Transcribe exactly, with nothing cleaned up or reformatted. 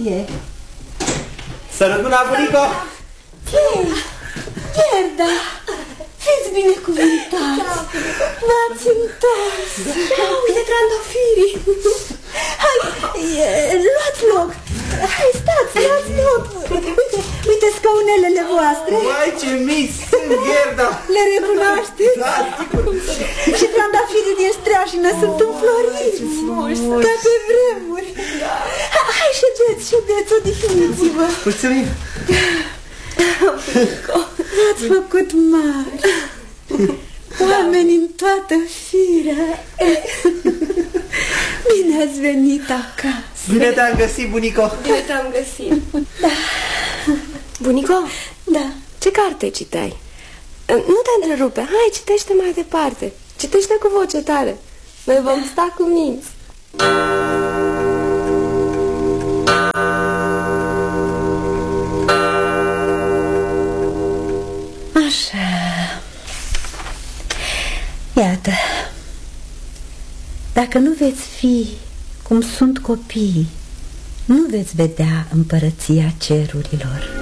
bucurie. Sărătuna, bunico! Gerda, fiți binecuvântați. V-ați întors. Uite trandafirii. Hai, luați loc. Hai, stați, luați loc. Uite, uite scaunelele voastre. Mai ce mici sunt, Gerda. Le recunoașteți? Da, sigur. Și trandafirii din streașină sunt înfloriți. Ca pe vremuri. Hai, ședeți, ședeți, odihniți-vă. Mulțumim. V-ați făcut mari. Oameni în toată firea. Bine ați venit acasă. Bine te-am găsit, bunico. Bine te-am găsit. Da. Bunico? Da. Ce carte citeai? Nu te întrerupe, hai, citește mai departe. Citește cu voce tare. Noi vom sta cu minți. Așa. Iată. Dacă nu veți fi cum sunt copiii, nu veți vedea împărăția cerurilor.